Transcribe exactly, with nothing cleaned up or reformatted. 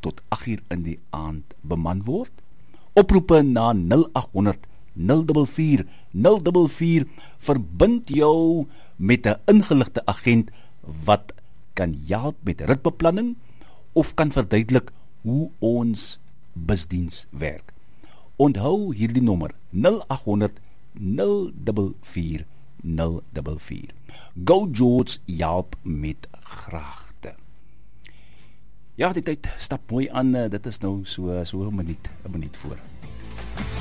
tot agt uur in die aand beman word. Oproepe na nul agt honderd nul vier vier nul vier vier verbind jou met 'n ingeligte agent wat kan help met ritbeplanning of kan verduidelik hoe ons busdiens werk. Onthou hierdie nommer nul agt honderd nul vier vier nul vier vier. Go George help met graagte. Ja, die tyd stap mooi aan, dit is nou so so 'n minuut, 'n minuut voor.